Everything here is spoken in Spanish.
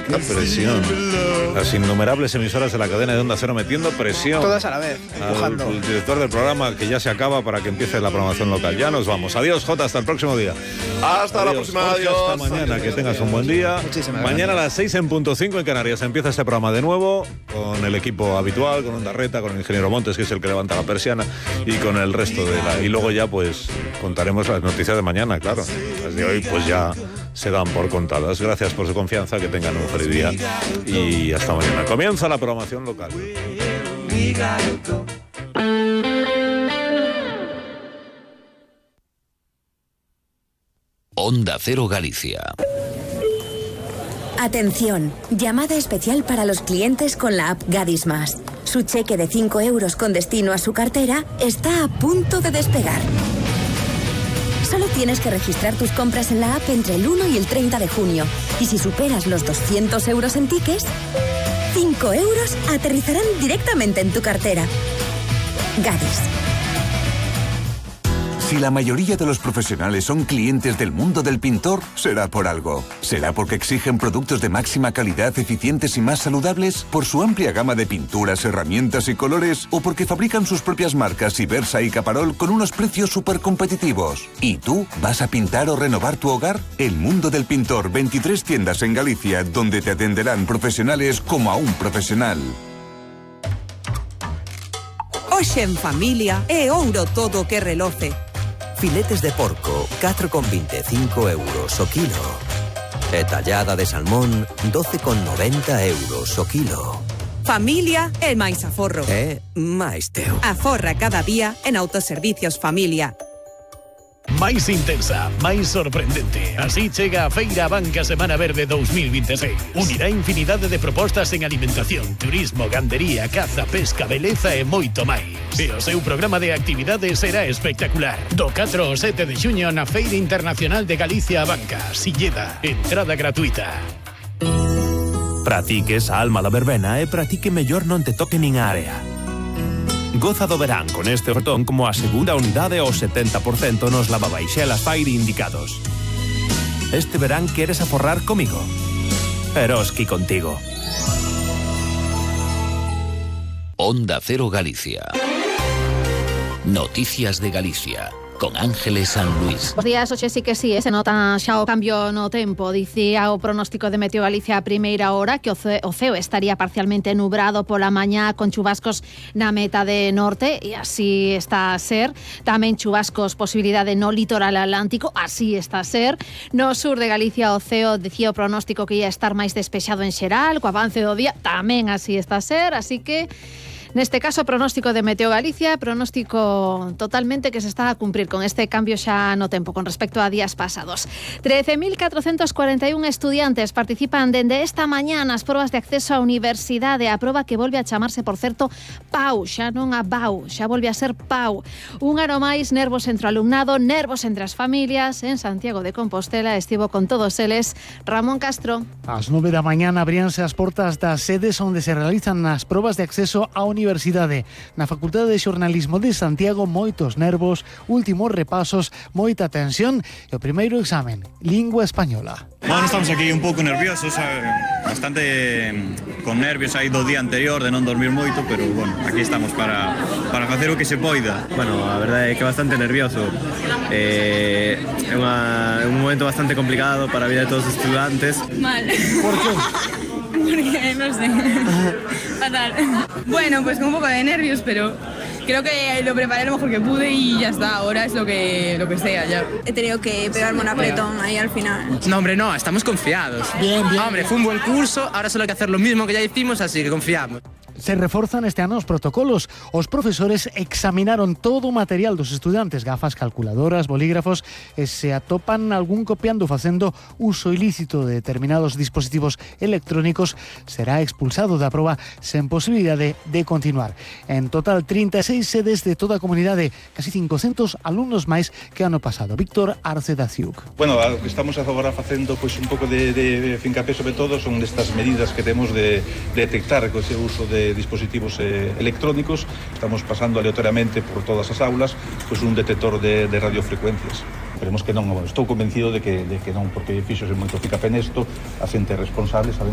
presión. Las innumerables emisoras de la cadena de Onda Cero metiendo presión. Todas a la vez, empujando. El director del programa, que ya se acaba para que empiece la programación local. Ya nos vamos. Adiós, Jota, hasta el próximo día. Hasta la próxima, Jorge, adiós. hasta mañana, que tengas un buen día. Muchísimas Mañana gracias. a las 6:05 en Canarias empieza este programa de nuevo, con el equipo habitual, con Onda Reta, con el ingeniero Montes, que es el que levanta la persiana, y con el resto de la... Y luego ya, pues, contaremos las noticias de mañana, claro. Las de hoy, pues ya se dan por contadas. Gracias por su confianza, que tengan un feliz día y hasta mañana. Comienza la programación local. Onda Cero Galicia. Atención, llamada especial para los clientes con la app Gadis Más. Su cheque de 5 euros con destino a su cartera está a punto de despegar. Solo tienes que registrar tus compras en la app entre el 1 y el 30 de junio. Y si superas los 200 euros en tickets, 5 euros aterrizarán directamente en tu cartera. Gadis. Si la mayoría de los profesionales son clientes del mundo del pintor, será por algo. ¿Será porque exigen productos de máxima calidad, eficientes y más saludables? ¿Por su amplia gama de pinturas, herramientas y colores? ¿O porque fabrican sus propias marcas Ibersa y Caparol con unos precios súper competitivos? ¿Y tú vas a pintar o renovar tu hogar? El mundo del pintor, 23 tiendas en Galicia, donde te atenderán profesionales como a un profesional. Hoxe en familia é ouro todo que reloce. Filetes de porco, 4,25 euros o kilo. E tallada de salmón, 12,90 euros o kilo. Familia é máis aforro. É máis teu. Aforra cada día en Autoservicios Familia. Máis intensa, máis sorprendente. Así chega a Feira Banca Semana Verde 2026. Unirá infinidade de propostas en alimentación, turismo, gandería, caza, pesca, beleza e moito máis. E o seu programa de actividades será espectacular. Do 4 ao 7 de xuño na Feira Internacional de Galicia a Banca, Silleda. Entrada gratuita. Practiques a alma da verbena e practique mellor non te toque nin a área. Goza do verán con este ofertón como a segunda unidade ao 70% nos lavabaixelas Fire indicados. Este verán queres aforrar comigo? Eroski contigo. Onda Cero Galicia. Noticias de Galicia. Con Ángeles San Luis. Os días hoxe sí que sí, se nota xa o cambio no tempo. Dicía o pronóstico de Meteo Galicia a primeira hora que o ceo estaría parcialmente nubrado pola mañá con chubascos na metade norte e así está a ser. Tamén chubascos, posibilidade no litoral atlántico, así está a ser. No sur de Galicia o ceo dicía o pronóstico que ia estar máis despexado en xeral, co avance do día tamén así está a ser, así que neste caso, pronóstico de Meteo Galicia, pronóstico totalmente que se está a cumprir con este cambio xa no tempo con respecto a días pasados. 13.441 estudiantes participan dende esta mañá nas probas de acceso á universidade, a proba que volve a chamarse, por certo, PAU, xa non a BAU, xa volve a ser PAU. Un ano máis, nervos entre o alumnado, nervos entre as familias. En Santiago de Compostela estivo con todos eles Ramón Castro. Ás 9 da mañá abríanse as portas das sedes onde se realizan as probas de acceso á universidade. Na Facultade de Xornalismo de Santiago, moitos nervos, últimos repasos, moita tensión e o primeiro examen, lingua española. Bueno, estamos aquí un pouco nerviosos, bastante con nervios aí do día anterior de non dormir moito, pero bueno, aquí estamos para facer o que se poida. Bueno, a verdade é que bastante nervioso. É un momento bastante complicado para a vida de todos os estudantes. Mal. Por que? Porque no sé. Fatal. Bueno, pues con un poco de nervios, pero creo que lo preparé lo mejor que pude y ya está. Ahora es lo que sea ya. He tenido que pegarme un apretón ahí al final. No, hombre, no, estamos confiados. Bien. Hombre, fue un buen curso, ahora solo hay que hacer lo mismo que ya hicimos, así que confiamos. Se reforzan este ano os protocolos. Os profesores examinaron todo o material dos estudantes, gafas, calculadoras, bolígrafos, e se atopan algún copiando facendo uso ilícito de determinados dispositivos electrónicos, será expulsado da proba sen posibilidade de continuar. En total, 36 sedes de toda a comunidade, casi 500 alumnos máis que ano pasado. Víctor Arce da Ciuc. Bueno, o que estamos agora facendo un pouco de fincapé sobre todo son destas medidas que temos de detectar co ese uso de dispositivos electrónicos. Estamos pasando aleatoriamente por todas as aulas un detector de radiofrecuencias. Esperemos que non, estou convencido de que non, porque fixose moito fincapé nesto, a xente responsable sabe